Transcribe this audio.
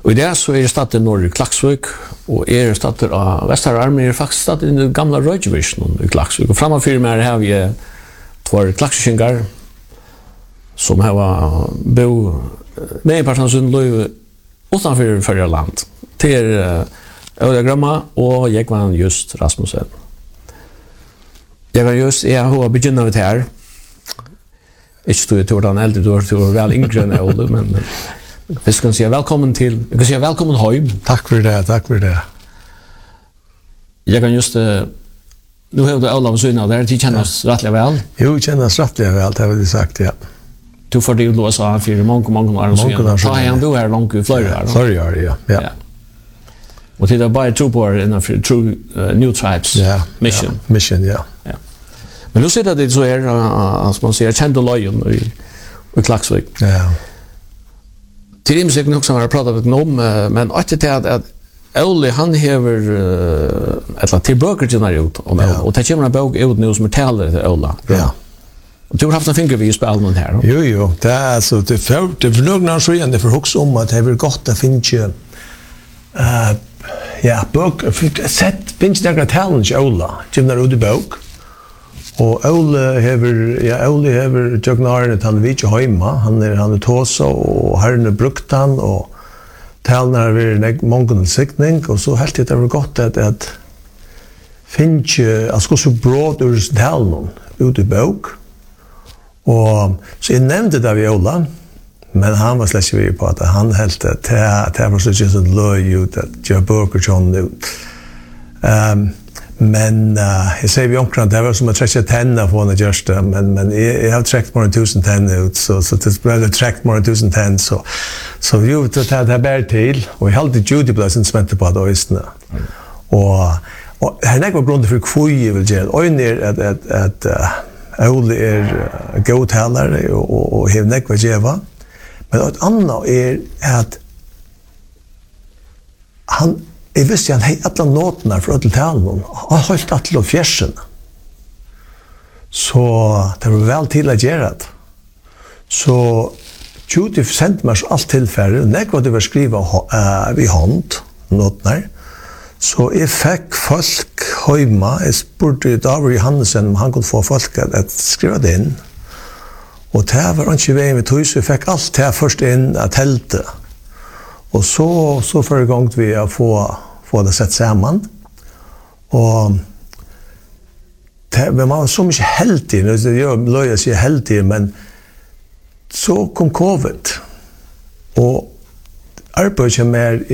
Och det så är det stadt i norr i Klaksvik och är stadt av Västerarmen är faktiskt stadt i den gamla Röjvision i Klaksvik. Och framför mig har vi två klakskingar som har bo med personer som låg utanför förra land. Till Ola Gramma och jag var just Rasmussen. Jag har begynt här. Ikke stod jeg til den eldre, du var vel yngre enn Ole, men vi skal si velkommen til, jeg kan si velkommen hjem. Takk for det. Jeg kan just, nu har du Olav og Søyna der, de kjenner oss rettelig vel? Jo, kjenner oss rettelig vel, det har vi sagt, ja. Du får det USA for mange år siden. Ta han bo her langt i flere år. Flere år, ja. Og til det er bare tro på innenfor True New Tribes Mission. Ja, Mission, ja. Men nu sitter det så här, som man säger, känd och lojen i Klaksvik. Ja. Till det musiken också har jag pratat om, men att det att Ole, han hever, eller till böckerna ut om Ole, och det kommer en bok ut nu som är talare till Ole. Ja. Och du har haft en fingervis på allmän här. Jo, det är så, det för några år sedan, det får också om att det är gott att finna bok, finns det några talare till Ole, kommer ut i bok. Og Ole hever Jøgnaren at han er ikke hjemme, han er tåsa, og herren brukt han, og talen er mange sikning, og så helt det var godt at finne, altså så bråd ur talen ut i bok, og så jeg nevnte det ved Ole, men han var slett ikke på at han helt det var så ikke sånn løy ut, at jeg bøker sånn ut. Men jag säger vi omkring det var som att träcka tänderna på när görs det, men jag har träckt mer än 1000 tänder ut, så det blev träckt mer än 1000 tänder, så jo, det här bär till, och jag hade Judy blev smänt på att ösna. Och här är något grund för kvui jag vill göra. Öjn är att Ole är god talare och har något att göra. Men ett annat är att jeg visste han hei alla notene for alle talen, og han holdt alle og fjersen. Så det var vel til å gjøre det. Så Judy sendte meg alt tilfære, og når det var skrivet i hånd, notene, så jeg fikk folk hjemme, jeg spurte David Johannesen om han kunne få folk at skrive det inn. Og det var ikke veien med tog, så jeg fikk alt det først inn av teltet. Og så förra gången vi har få det sett samman. Och man var så mycket heldig, jag löjer sig heldig, men så kom covid. Och arbetet med